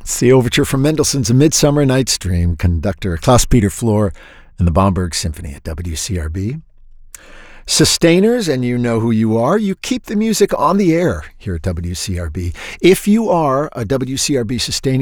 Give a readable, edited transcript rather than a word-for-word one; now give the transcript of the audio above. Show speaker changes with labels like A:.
A: It's the overture from Mendelssohn's A Midsummer Night's Dream, conductor Klaus-Peter Flohr and the Bomberg Symphony at WCRB. Sustainers, and you know who you are, you keep the music on the air here at WCRB. If you are a WCRB sustainer,